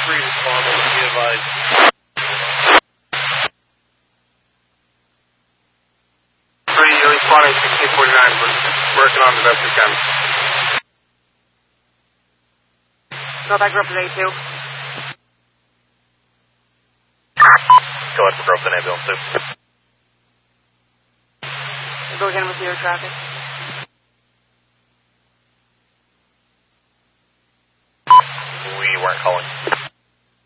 3 responding, be advised. 3, you're responding 1649, we're working on the best we can. Go back up to A2. Go ahead for growth in ambulance 2. Go again with your traffic.